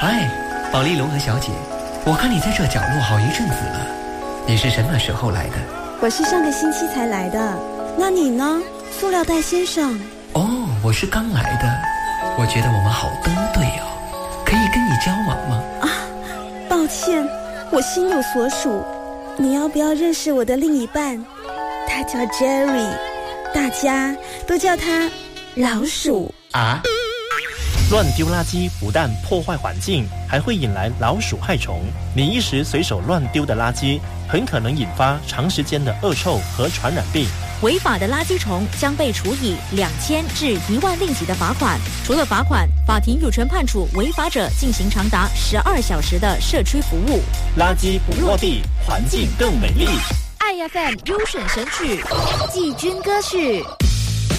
嗨，保利龙和小姐，我看你在这角落好一阵子了，你是什么时候来的？ 我是上个星期才来的，那你呢，塑料袋先生？ 哦，我是刚来的，我觉得我们好登对哦，可以跟你交往吗？ 啊，抱歉，我心有所属，你要不要认识我的另一半？他叫 Jerry， 大家都叫他老鼠啊。 乱丢垃圾不但破坏环境，还会引来老鼠害虫。你一时随手乱丢的垃圾，很可能引发长时间的恶臭和传染病。 违法的垃圾虫将被处以2000至1万令吉的罚款。除了罚款，法庭有权判处违法者进行长达12小时的社区服务。 垃圾不落地，环境更美丽。 爱FM 优选神曲，季军歌曲。